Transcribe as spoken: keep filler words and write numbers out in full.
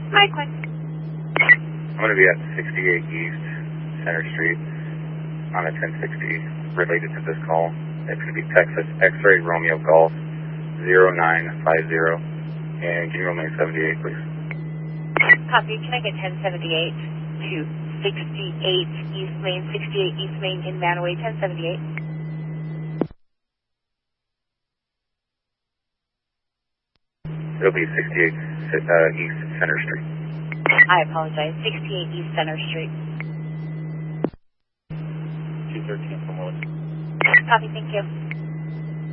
Hi, Quinn. I'm going to be at sixty-eight East Center Street on a ten sixty related to this call. It's going to be Texas X-Ray Romeo Golf zero nine five zero. And can you roll me seventy-eight, please? Copy. Can I get ten seventy-eight to sixty-eight East Main, sixty-eight East Main in Manaway, ten seventy-eight? It'll be sixty-eight uh, East Center Street. I apologize. sixty-eight East Center Street. two thirteen from Willis. Copy. Thank you.